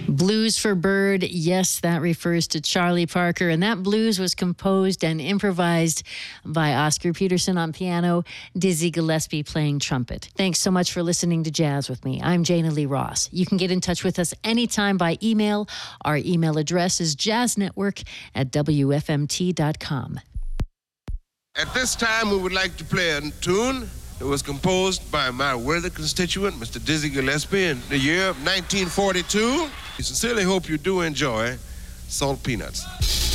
Blues for Bird, yes, that refers to Charlie Parker. And that blues was composed and improvised by Oscar Peterson on piano, Dizzy Gillespie playing trumpet. Thanks so much for listening to Jazz with me. I'm Jana Lee Ross. You can get in touch with us anytime by email. Our email address is jazznetwork@wfmt.com. At this time, we would like to play a tune that was composed by my worthy constituent, Mr. Dizzy Gillespie, in the year of 1942. We sincerely hope you do enjoy Salt Peanuts.